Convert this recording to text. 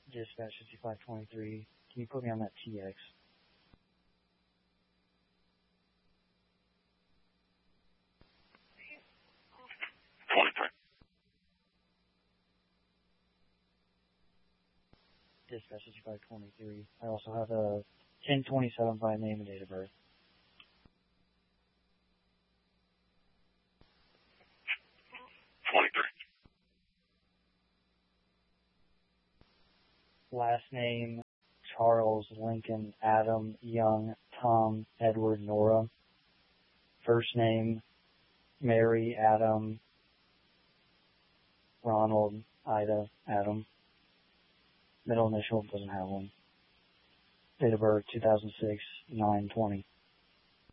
Dispatch 5523. Can you put me on that TX? Dispatch 5523. I also have a 1027 by name and date of birth. Last name, Charles, Lincoln, Adam, Young, Tom, Edward, Nora. First name, Mary, Adam, Ronald, Ida, Adam. Middle initial, doesn't have one. Date of birth, 2006, 9/20.